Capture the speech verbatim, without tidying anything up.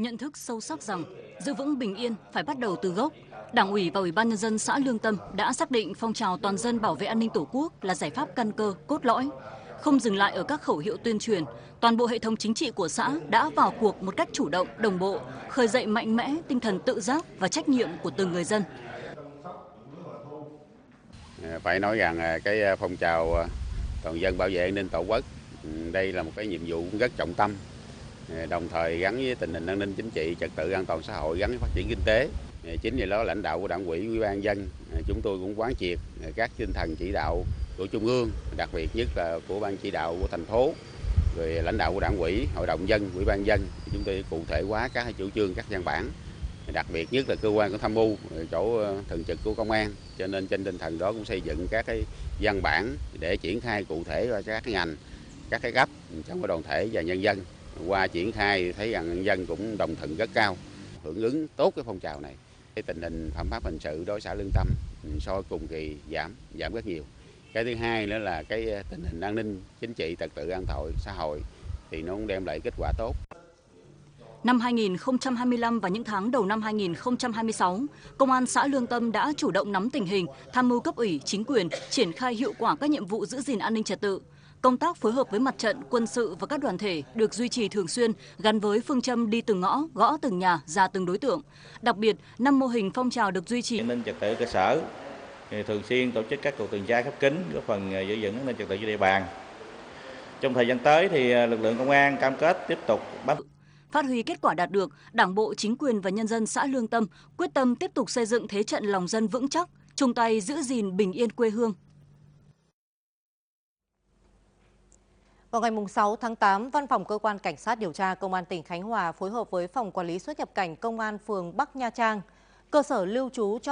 Nhận thức sâu sắc rằng giữ vững bình yên phải bắt đầu từ gốc, Đảng ủy và Ủy ban Nhân dân xã Lương Tâm đã xác định phong trào toàn dân bảo vệ an ninh Tổ quốc là giải pháp căn cơ, cốt lõi. Không dừng lại ở các khẩu hiệu tuyên truyền, toàn bộ hệ thống chính trị của xã đã vào cuộc một cách chủ động, đồng bộ, khơi dậy mạnh mẽ tinh thần tự giác và trách nhiệm của từng người dân. Phải nói rằng cái phong trào toàn dân bảo vệ an ninh Tổ quốc đây là một cái nhiệm vụ cũng rất trọng tâm, đồng thời gắn với tình hình an ninh chính trị, trật tự an toàn xã hội, gắn với phát triển kinh tế. Chính vì đó lãnh đạo của Đảng ủy, Ủy ban nhân dân chúng tôi cũng quán triệt các tinh thần chỉ đạo của Trung ương, đặc biệt nhất là của ban chỉ đạo của thành phố, rồi lãnh đạo của Đảng ủy, Hội đồng dân, Ủy ban nhân dân, chúng tôi cụ thể hóa các chủ trương, các văn bản. Đặc biệt nhất là cơ quan của tham mưu, chỗ thường trực của công an, cho nên trên tinh thần đó cũng xây dựng các cái văn bản để triển khai cụ thể vào các cái ngành, các cái cấp trong cái đoàn thể và nhân dân. Qua triển khai thấy rằng nhân dân cũng đồng thuận rất cao, hưởng ứng tốt cái phong trào này. Cái tình hình phạm pháp hình sự đối xã Lương Tâm so với cùng kỳ giảm giảm rất nhiều. Cái thứ hai nữa là cái tình hình an ninh chính trị, trật tự an toàn xã hội thì nó cũng đem lại kết quả tốt. Năm hai nghìn không trăm hai mươi lăm và những tháng đầu năm hai nghìn không trăm hai mươi sáu, Công an xã Lương Tâm đã chủ động nắm tình hình, tham mưu cấp ủy, chính quyền, triển khai hiệu quả các nhiệm vụ giữ gìn an ninh trật tự. Công tác phối hợp với mặt trận, quân sự và các đoàn thể được duy trì thường xuyên, gắn với phương châm đi từng ngõ, gõ từng nhà, ra từng đối tượng. Đặc biệt, năm mô hình phong trào được duy trì. An ninh trật tự cơ sở thường xuyên tổ chức các cuộc tuần tra khép kín, góp phần giữ vững an ninh trật tự trên địa bàn. Trong thời gian tới thì lực lượng công an cam kết tiếp tục bám Phát huy kết quả đạt được, Đảng bộ, chính quyền và nhân dân xã Lương Tâm quyết tâm tiếp tục xây dựng thế trận lòng dân vững chắc, chung tay giữ gìn bình yên quê hương. Vào ngày sáu tháng tám, Văn phòng Cơ quan Cảnh sát điều tra Công an tỉnh Khánh Hòa phối hợp với Phòng Quản lý xuất nhập cảnh Công an phường Bắc Nha Trang, cơ sở lưu trú cho